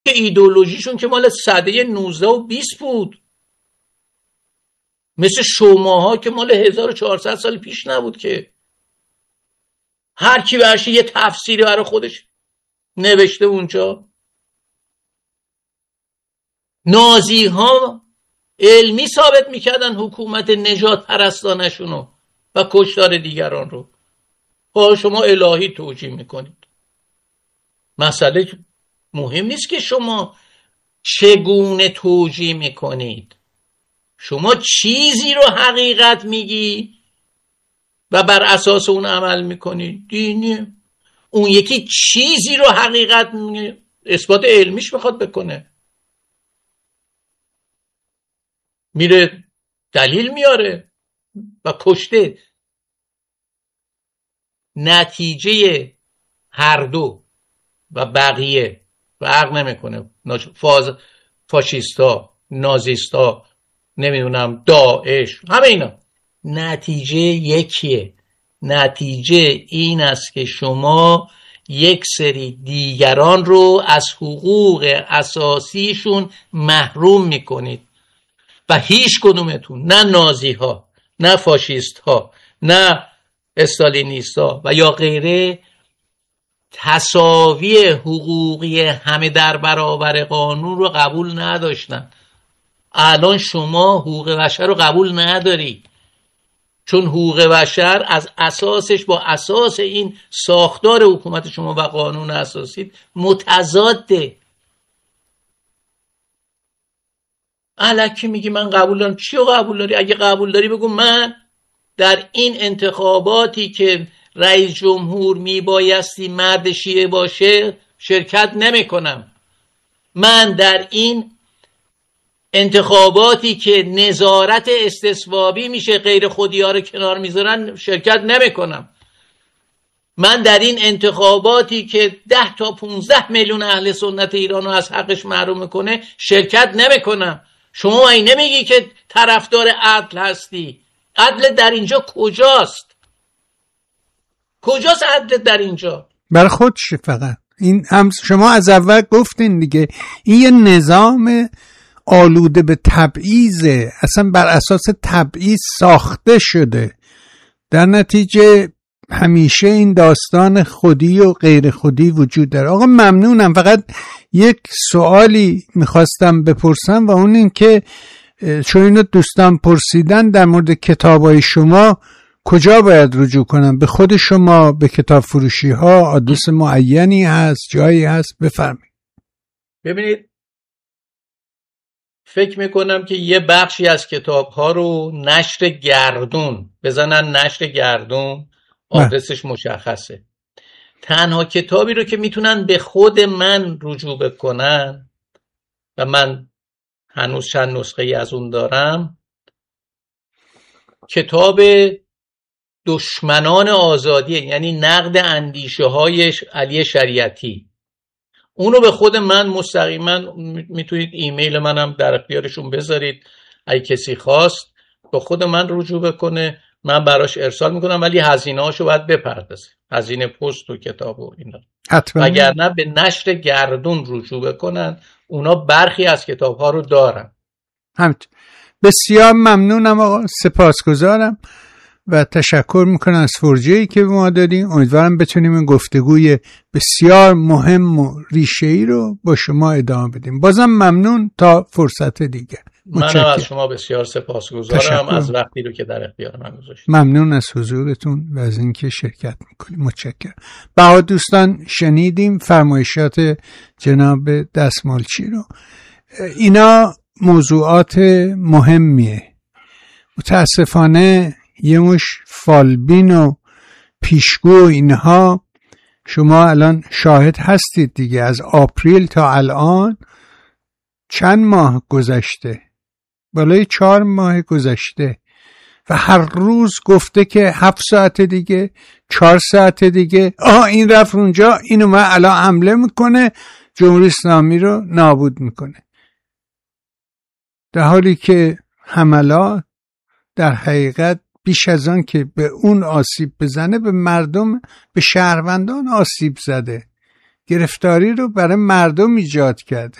که ایدئولوژیشون که مال سده 19 و 20 بود، مثل شماها که مال 1400 سال پیش نبود که هر کی برشه یه تفسیری برای خودش نوشته اونجا. نازی ها علمی ثابت میکردن حکومت نجات پرستانشونو و کشتار دیگران رو. شما الهی توجیه میکنید. مسئله مهم نیست که شما چگونه توجیه میکنید، شما چیزی رو حقیقت میگی و بر اساس اون عمل میکنی، دینی. اون یکی چیزی رو حقیقت میگه، اثبات علمیش میخواد بکنه، میره دلیل میاره و کشته. نتیجه هر دو و بقیه فرق نمیکنه، فاشیستا، نازیستا، نمیدونم داعش، همه اینا نتیجه یکیه. نتیجه این است که شما یک سری دیگران رو از حقوق اساسیشون محروم میکنید و هیچ کدومتون، نه نازی ها، نه فاشیست ها، نه استالینیست ها و یا غیره، تساوی حقوقی همه در برابر قانون رو قبول نداشتن. الان شما حقوق بشر رو قبول نداری، چون حقوق بشر از اساسش با اساس این ساختار حکومت شما و قانون اساسی متضاده. الکی میگی من قبول دارم. چی رو قبول داری؟ اگه قبول داری بگو من در این انتخاباتی که رئیس جمهور میبایستی مرد شیعه باشه شرکت نمی کنم. من در این انتخاباتی که نظارت استصوابی میشه غیر خودی‌ها رو کنار میذارن شرکت نمی کنم. من در این انتخاباتی که 10 تا 15 میلیون اهل سنت ایران رو از حقش محروم میکنه شرکت نمی کنم. شما این نمیگی که طرفدار عدل هستی. عدل در اینجا کجاست؟ کجاست عدل در اینجا؟ برای خودشه فقط. این هم شما از اول گفتین دیگه، این یه نظام آلوده به تبعیضه، اصلا بر اساس تبعیض ساخته شده. در نتیجه همیشه این داستان خودی و غیر خودی وجود داره. آقا ممنونم. فقط یک سوالی میخواستم بپرسم و اون این که چون اینو دوستان پرسیدن در مورد کتابای شما کجا باید رجوع کنم؟ به خود شما، به کتاب فروشی ها، آدرس معینی هست، جایی هست؟ بفرمایید. ببینید، فکر میکنم که یه بخشی از کتاب ها رو نشر گردون بزنن. نشر گردون آدرسش مشخصه. تنها کتابی رو که میتونن به خود من رجوع بکنن و من هنوز چند نسخه ای از اون دارم، کتاب دشمنان آزادی، یعنی نقد اندیشه های علی شریعتی. اونو به خود من مستقیما میتونید ایمیل منم در اختیارشون بذارید، اگه کسی خواست به خود من رجوع بکنه من براش ارسال میکنم، ولی هزینه هاشو باید بپردازه، هزینه پست و کتاب و اینا. وگرنه به نشر گردون رجوع بکنن، اونا برخی از کتاب ها رو دارن. بسیار ممنونم آقا، سپاسگزارم و تشکر میکنم از فرجه‌ای که به ما دادین. امیدوارم بتونیم این گفتگوی بسیار مهم و ریشه‌ای رو با شما ادامه بدیم. بازم ممنون تا فرصت دیگه. منم از شما بسیار سپاسگزارم از وقتی رو که در اختیار من گذاشتید. ممنون از حضورتون و از اینکه شرکت میکنیم. متشکرم. بها دوستان شنیدیم فرمایشات جناب دستمالچی رو. اینا موضوعات مهمیه. متاسفانه یه مش فالبین و پیشگو اینها شما الان شاهد هستید دیگه. از آپریل تا الان چند ماه گذشته؟ بالای 4 ماه گذشته و هر روز گفته که 7 ساعت دیگه، 4 ساعت دیگه این رفت اونجا، اینو من الان حمله میکنه، جمهوری اسلامی رو نابود میکنه، در حالی که حملات در حقیقت بیش از آن که به اون آسیب بزنه به مردم، به شهروندان آسیب زده. گرفتاری رو برای مردم ایجاد کرده.